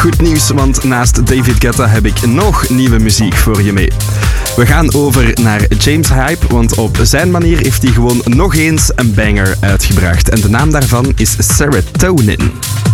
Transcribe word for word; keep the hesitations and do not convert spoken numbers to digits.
goed nieuws, want naast David Guetta heb ik nog nieuwe muziek voor je mee. We gaan over naar James Hype, want op zijn manier heeft hij gewoon nog eens een banger uitgebracht. En de naam daarvan is Serotonin.